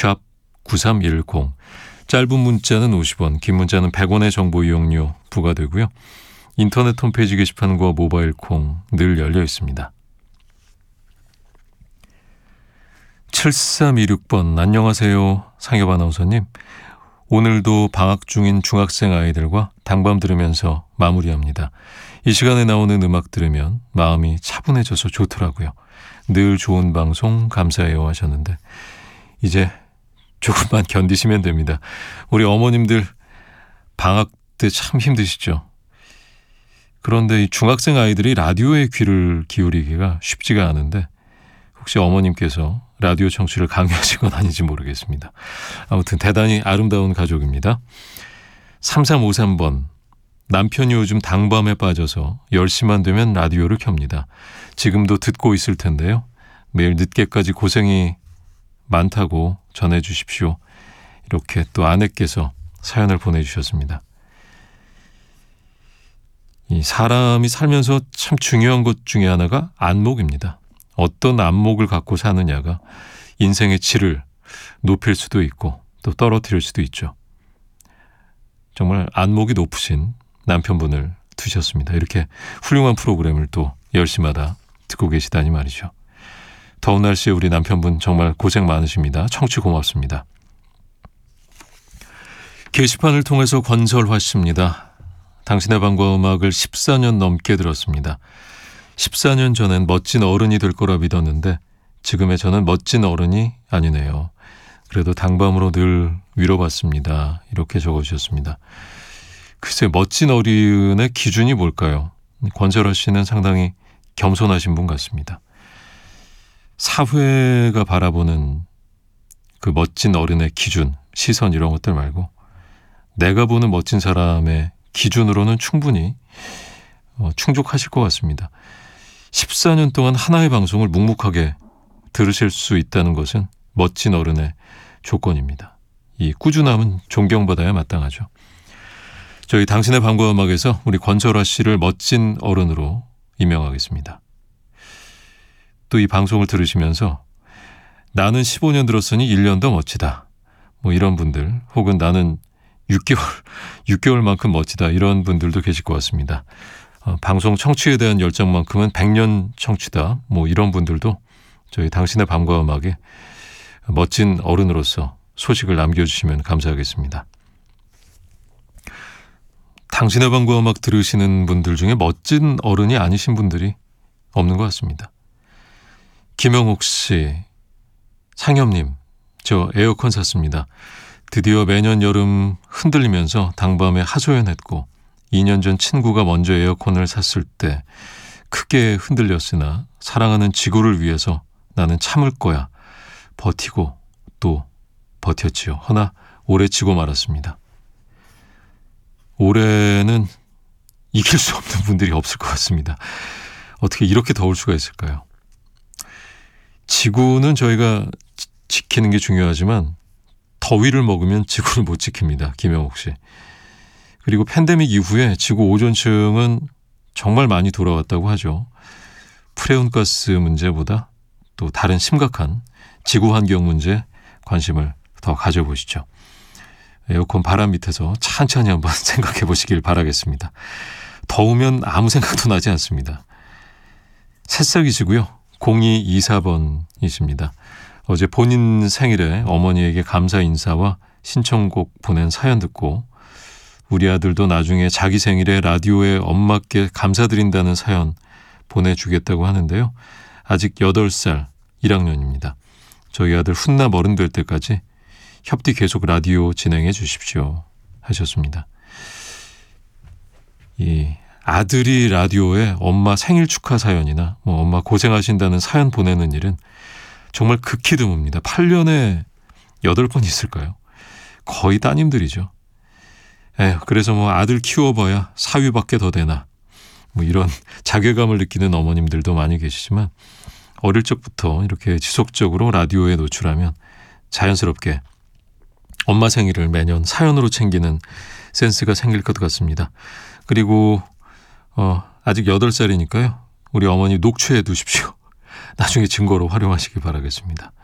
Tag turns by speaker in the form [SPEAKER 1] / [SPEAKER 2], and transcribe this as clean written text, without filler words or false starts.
[SPEAKER 1] 샵 9310, 짧은 문자는 50원, 긴 문자는 100원의 정보 이용료 부과되고요. 인터넷 홈페이지 게시판과 모바일 콩 늘 열려 있습니다. 7326번, 안녕하세요. 상엽 아나운서님. 오늘도 방학 중인 중학생 아이들과 당밤 들으면서 마무리합니다. 이 시간에 나오는 음악 들으면 마음이 차분해져서 좋더라고요. 늘 좋은 방송 감사해요 하셨는데, 이제 조금만 견디시면 됩니다. 우리 어머님들 방학 때 참 힘드시죠. 그런데 이 중학생 아이들이 라디오에 귀를 기울이기가 쉽지가 않은데, 혹시 어머님께서 라디오 청취를 강요하신 건 아닌지 모르겠습니다. 아무튼 대단히 아름다운 가족입니다. 3353번, 남편이 요즘 당밤에 빠져서 10시만 되면 라디오를 켭니다. 지금도 듣고 있을 텐데요. 매일 늦게까지 고생이 많다고 전해주십시오. 이렇게 또 아내께서 사연을 보내주셨습니다. 이 사람이 살면서 참 중요한 것 중에 하나가 안목입니다. 어떤 안목을 갖고 사느냐가 인생의 질을 높일 수도 있고 또 떨어뜨릴 수도 있죠. 정말 안목이 높으신 남편분을 두셨습니다. 이렇게 훌륭한 프로그램을 또 10시마다 듣고 계시다니 말이죠. 더운 날씨에 우리 남편분 정말 고생 많으십니다. 청취 고맙습니다. 게시판을 통해서 권설화 씨입니다. 당신의 방과 음악을 14년 넘게 들었습니다. 14년 전엔 멋진 어른이 될 거라 믿었는데 지금의 저는 멋진 어른이 아니네요. 그래도 당밤으로 늘 위로받습니다. 이렇게 적어주셨습니다. 글쎄, 멋진 어른의 기준이 뭘까요? 권설화 씨는 상당히 겸손하신 분 같습니다. 사회가 바라보는 그 멋진 어른의 기준, 시선 이런 것들 말고 내가 보는 멋진 사람의 기준으로는 충분히 충족하실 것 같습니다. 14년 동안 하나의 방송을 묵묵하게 들으실 수 있다는 것은 멋진 어른의 조건입니다. 이 꾸준함은 존경받아야 마땅하죠. 저희 당신의 방과 음악에서 우리 권설화 씨를 멋진 어른으로 임명하겠습니다. 또 이 방송을 들으시면서 나는 15년 들었으니 1년 더 멋지다. 뭐 이런 분들, 혹은 나는 6개월만큼 멋지다. 이런 분들도 계실 것 같습니다. 방송 청취에 대한 열정만큼은 100년 청취다. 뭐 이런 분들도 저희 당신의 밤과 음악에 멋진 어른으로서 소식을 남겨주시면 감사하겠습니다. 당신의 밤과 음악 들으시는 분들 중에 멋진 어른이 아니신 분들이 없는 것 같습니다. 김영옥 씨, 상엽님, 저 에어컨 샀습니다. 드디어 매년 여름 흔들리면서 당밤에 하소연했고 2년 전 친구가 먼저 에어컨을 샀을 때 크게 흔들렸으나 사랑하는 지구를 위해서 나는 참을 거야. 버티고 또 버텼지요. 허나 오래 치고 말았습니다. 올해는 이길 수 없는 분들이 없을 것 같습니다. 어떻게 이렇게 더울 수가 있을까요? 지구는 저희가 지키는 게 중요하지만 더위를 먹으면 지구를 못 지킵니다. 김영옥 씨. 그리고 팬데믹 이후에 지구 오존층은 정말 많이 돌아왔다고 하죠. 프레온가스 문제보다 또 다른 심각한 지구 환경 문제에 관심을 더 가져보시죠. 에어컨 바람 밑에서 찬찬히 한번 생각해 보시길 바라겠습니다. 더우면 아무 생각도 나지 않습니다. 새싹이시고요. 0224번이십니다. 어제 본인 생일에 어머니에게 감사 인사와 신청곡 보낸 사연 듣고 우리 아들도 나중에 자기 생일에 라디오에 엄마께 감사드린다는 사연 보내주겠다고 하는데요. 아직 8살 1학년입니다. 저희 아들 훗나 어른 될 때까지 협디 계속 라디오 진행해 주십시오 하셨습니다. 이 아들이 라디오에 엄마 생일 축하 사연이나 뭐 엄마 고생하신다는 사연 보내는 일은 정말 극히 드뭅니다. 8년에 8번 있을까요? 거의 따님들이죠. 그래서 뭐 아들 키워봐야 사위밖에 더 되나 뭐 이런 자괴감을 느끼는 어머님들도 많이 계시지만 어릴 적부터 이렇게 지속적으로 라디오에 노출하면 자연스럽게 엄마 생일을 매년 사연으로 챙기는 센스가 생길 것 같습니다. 그리고 아직 8살이니까요. 우리 어머니 녹취해 두십시오. 나중에 증거로 활용하시기 바라겠습니다.